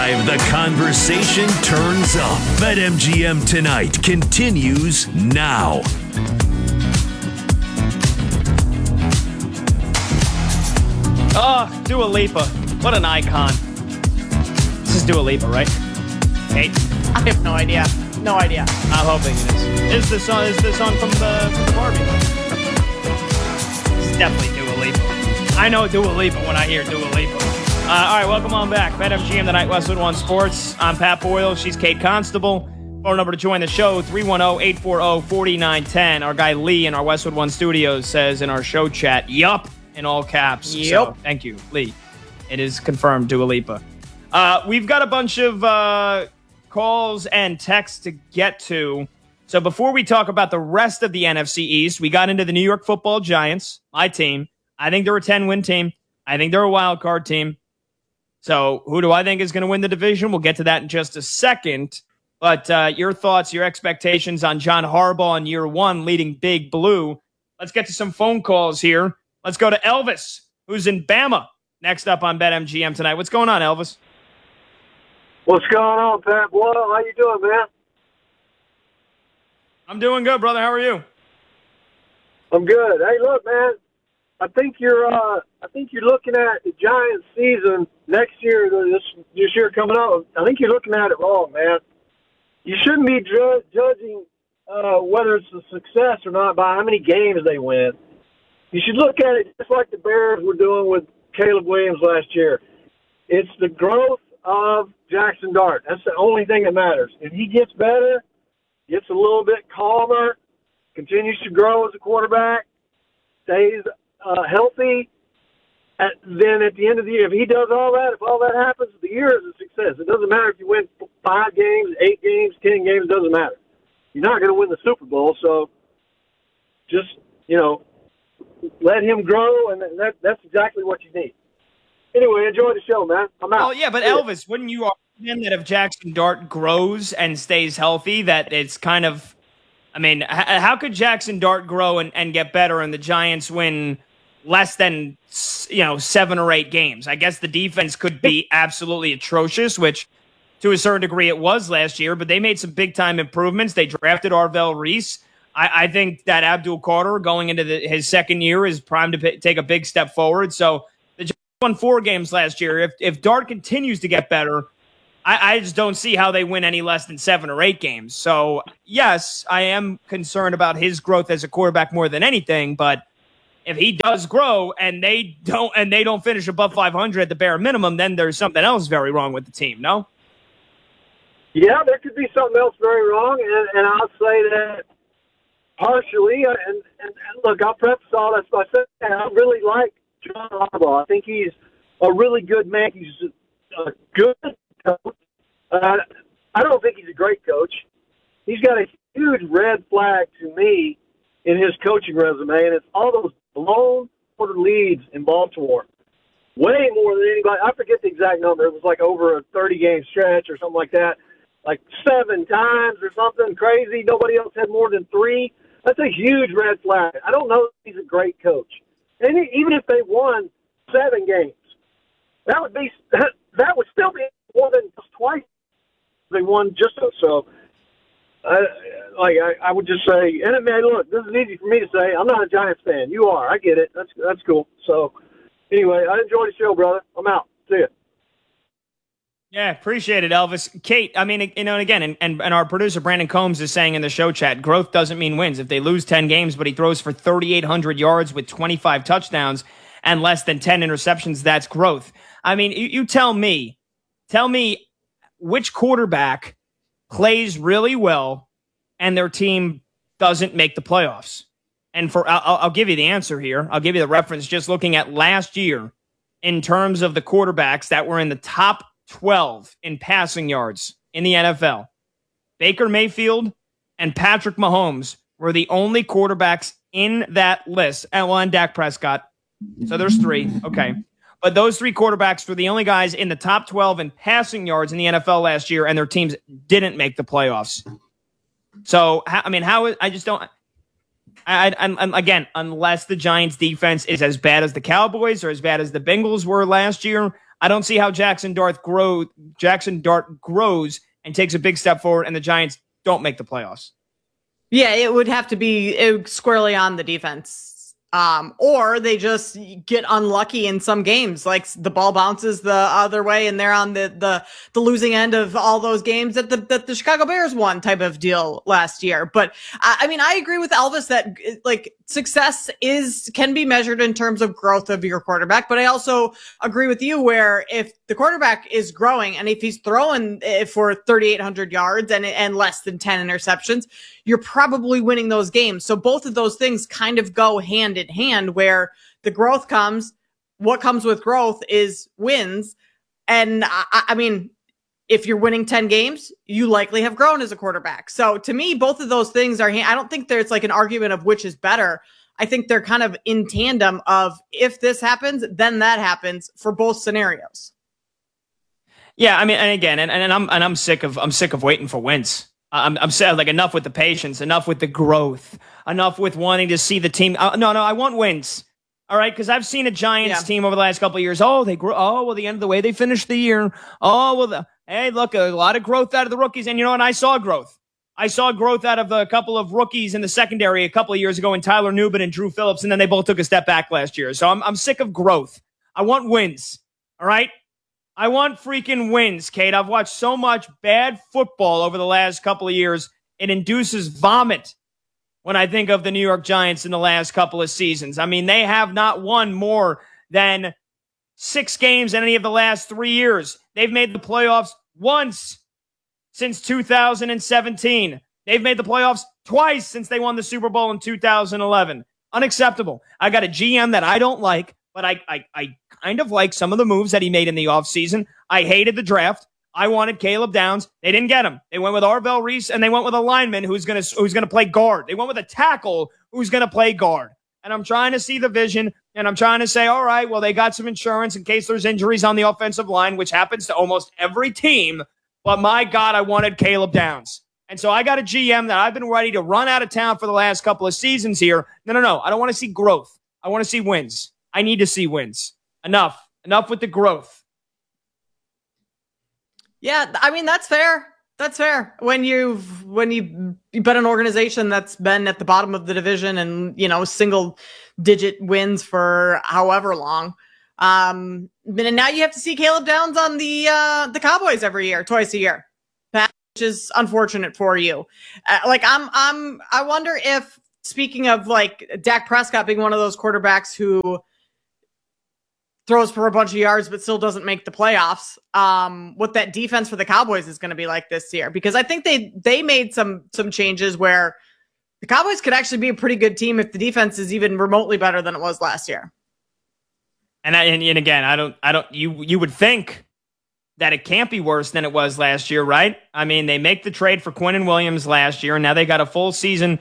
The conversation turns up. BetMGM Tonight continues now. Oh, Dua Lipa. What an icon. This is Dua Lipa, right? Kate? I have no idea. No idea. I'm hoping it is. Is the song from the Barbie? It's definitely Dua Lipa. I know Dua Lipa when I hear Dua Lipa. All right, welcome on back. BetMGM Tonight, Westwood One Sports. I'm Pat Boyle. She's Kate Constable. Phone number to join the show, 310-840-4910. Our guy Lee in our Westwood One studios says in our show chat, yup, in all caps. Yep. So, thank you, Lee. It is confirmed, Dua Lipa. We've got a bunch of calls and texts to get to. So before we talk about the rest of the NFC East, we got into the New York Football Giants, my team. I think they're a 10-win team. I think they're a wild card team. So who do I think is going to win the division? We'll get to that in just a second. But your thoughts, your expectations on John Harbaugh in year one leading Big Blue. Let's get to some phone calls here. Let's go to Elvis, who's in Bama, next up on BetMGM Tonight. What's going on, Elvis? What's going on, Pat Boyle? How you doing, man? I'm doing good, brother. How are you? I'm good. Hey, look, man. I think you're looking at the Giants season next year, this year coming up. I think you're looking at it wrong, man. You shouldn't be judging whether it's a success or not by how many games they win. You should look at it just like the Bears were doing with Caleb Williams last year. It's the growth of Jackson Dart. That's the only thing that matters. If he gets better, gets a little bit calmer, continues to grow as a quarterback, stays healthy, then at the end of the year, if he does all that, if all that happens, the year is a success. It doesn't matter if you win 5 games, 8 games, 10 games, it doesn't matter. You're not going to win the Super Bowl, so just, let him grow, and that's exactly what you need. Anyway, enjoy the show, man. I'm out. Oh, yeah, but Elvis, wouldn't you argue that if Jackson Dart grows and stays healthy, that it's kind of – I mean, how could Jackson Dart grow and get better and the Giants win less than, 7 or 8 games? I guess the defense could be absolutely atrocious, which to a certain degree it was last year, but they made some big-time improvements. They drafted Arvell Reese. I think that Abdul Carter going into his second year is primed to take a big step forward. So the Giants won 4 games last year. If Dart continues to get better, I just don't see how they win any less than 7 or 8 games. So, yes, I am concerned about his growth as a quarterback more than anything. But if he does grow and they don't finish above 500 at the bare minimum, then there's something else very wrong with the team. No? Yeah, there could be something else very wrong, and I'll say that partially. And look, I'll preface all that by saying I really like John Harbaugh. I think he's a really good man. He's a good coach. I don't think he's a great coach. He's got a huge red flag to me in his coaching resume, and it's all those blown quarter leads in Baltimore. Way more than anybody. I forget the exact number. It was like over a 30-game stretch or something like that. Like 7 times or something crazy. Nobody else had more than 3. That's a huge red flag. I don't know if he's a great coach. And even if they won 7 games, that would still be more than just twice they won just so. I would just say, and man, look, this is easy for me to say. I'm not a Giants fan. You are. I get it. That's cool. So anyway, I enjoyed the show, brother. I'm out. See ya. Yeah, appreciate it, Elvis. Kate, I mean, and again, and our producer, Brandon Combs, is saying in the show chat, growth doesn't mean wins. If they lose 10 games, but he throws for 3,800 yards with 25 touchdowns and less than 10 interceptions, that's growth. I mean, you tell me which quarterback plays really well and their team doesn't make the playoffs. And I'll give you the answer here. I'll give you the reference just looking at last year in terms of the quarterbacks that were in the top 12 in passing yards in the NFL. Baker Mayfield and Patrick Mahomes were the only quarterbacks in that list. And Dak Prescott. So there's 3. Okay. But those 3 quarterbacks were the only guys in the top 12 in passing yards in the NFL last year, and their teams didn't make the playoffs. So, again, unless the Giants defense is as bad as the Cowboys or as bad as the Bengals were last year, I don't see how Jackson Dart grows and takes a big step forward, and the Giants don't make the playoffs. Yeah, it would have to be squarely on the defense. Or they just get unlucky in some games, like the ball bounces the other way and they're on the losing end of all those games that the Chicago Bears won type of deal last year. But I mean, I agree with Elvis that like success can be measured in terms of growth of your quarterback. But I also agree with you where if the quarterback is growing and if he's throwing for 3,800 yards and less than 10 interceptions, you're probably winning those games. So both of those things kind of go hand in hand where the growth comes. What comes with growth is wins. And I mean, if you're winning 10 games, you likely have grown as a quarterback. So to me, both of those things I don't think there's like an argument of which is better. I think they're kind of in tandem of if this happens, then that happens for both scenarios. Yeah, I mean, and again, I'm sick of waiting for wins. I'm sad, like enough with the patience, enough with the growth, enough with wanting to see the team. No, I want wins. All right, because I've seen a Giants team over the last couple of years. Oh, they grew. Oh, well, the end of the way they finished the year. Oh, well, hey, look, a lot of growth out of the rookies, and you know what? I saw growth. I saw growth out of a couple of rookies in the secondary a couple of years ago in Tyler Nubin and Drew Phillips, and then they both took a step back last year. So I'm sick of growth. I want wins. All right. I want freaking wins, Kate. I've watched so much bad football over the last couple of years. It induces vomit when I think of the New York Giants in the last couple of seasons. I mean, they have not won more than 6 games in any of the last 3 years. They've made the playoffs once since 2017. They've made the playoffs twice since they won the Super Bowl in 2011. Unacceptable. I got a GM that I don't like, but I kind of like some of the moves that he made in the offseason. I hated the draft. I wanted Caleb Downs. They didn't get him. They went with Arvell Reese, and they went with a lineman who's gonna play guard. They went with a tackle who's gonna play guard. And I'm trying to see the vision, and I'm trying to say, all right, well, they got some insurance in case there's injuries on the offensive line, which happens to almost every team. But my God, I wanted Caleb Downs. And so I got a GM that I've been ready to run out of town for the last couple of seasons here. No. I don't want to see growth. I want to see wins. I need to see wins. Enough with the growth. Yeah, I mean, that's fair. That's fair. When you've been an organization that's been at the bottom of the division and, you know, single digit wins for however long. And now you have to see Caleb Downs on the Cowboys twice a year, which is unfortunate for you. I wonder if, speaking of like Dak Prescott being one of those quarterbacks who throws for a bunch of yards but still doesn't make the playoffs, what that defense for the Cowboys is going to be like this year. Because I think they made some changes where the Cowboys could actually be a pretty good team if the defense is even remotely better than it was last year. And again, you would think that it can't be worse than it was last year, right? I mean, they make the trade for Quinnen Williams last year, and now they got a full season